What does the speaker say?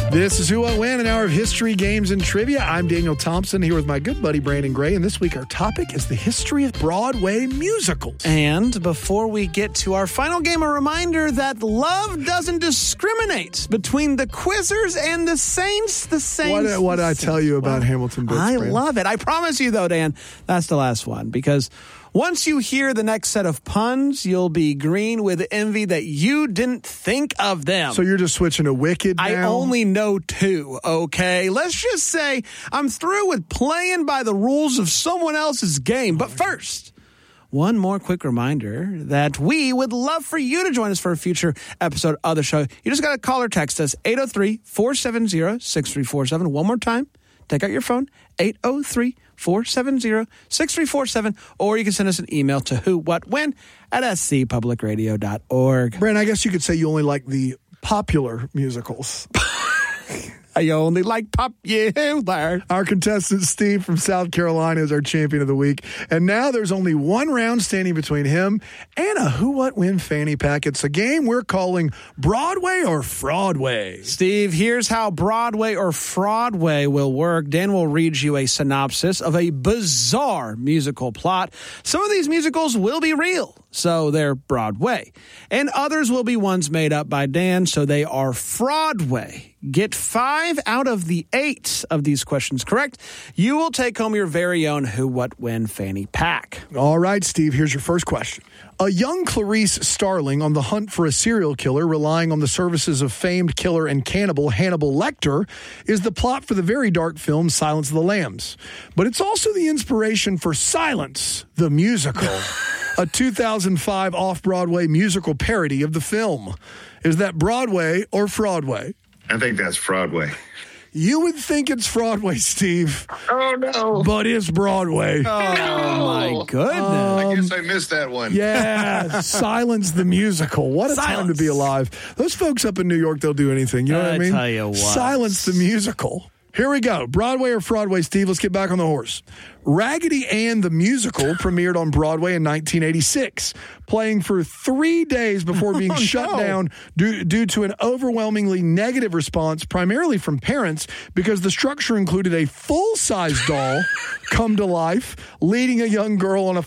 This is Who What When, an hour of history, games, and trivia. I'm Daniel Thompson here with my good buddy Brandon Gray, and this week our topic is the history of Broadway musicals. And before we get to our final game, a reminder that love doesn't discriminate between the quizzers and the Saints. The Saints. What did I tell you about Hamilton Bits? I Brandon? love it. I promise you, though, Dan, that's the last one, because once you hear the next set of puns, you'll be green with envy that you didn't think of them. So you're just switching to Wicked now? I only know two, okay? Let's just say I'm through with playing by the rules of someone else's game. But first, one more quick reminder that we would love for you to join us for a future episode of the show. You just got to call or text us, 803-470-6347. One more time, take out your phone, 803-470-6347, or you can send us an email to whowhatwhen@scpublicradio.org. Brandon, I guess you could say you only like the popular musicals. I only like popular. Our contestant, Steve from South Carolina, is our champion of the week. And now there's only one round standing between him and a Who What When fanny pack. It's a game we're calling Broadway or Fraudway. Steve, here's how Broadway or Fraudway will work. Dan will read you a synopsis of a bizarre musical plot. Some of these musicals will be real, so they're Broadway. And others will be ones made up by Dan, so they are Fraudway. Get 5 out of the 8 of these questions correct. You will take home your very own Who What When fanny pack. All right, Steve, here's your first question. A young Clarice Starling on the hunt for a serial killer, relying on the services of famed killer and cannibal Hannibal Lecter, is the plot for the very dark film Silence of the Lambs. But it's also the inspiration for Silence, the musical, a 2005 off-Broadway musical parody of the film. Is that Broadway or Fraudway? I think that's Fraudway. You would think it's Fraudway, Steve. Oh, no. But it's Broadway. My goodness. I guess I missed that one. Yeah, Silence the musical. What a time to be alive. Those folks up in New York, they'll do anything. You know what I mean? tell you what. Silence the musical. Here we go. Broadway or Fraudway, Steve? Let's get back on the horse. Raggedy Ann the musical premiered on Broadway in 1986, playing for 3 days before being shut down due to an overwhelmingly negative response, primarily from parents, because the structure included a full-size doll come to life, leading a young girl on a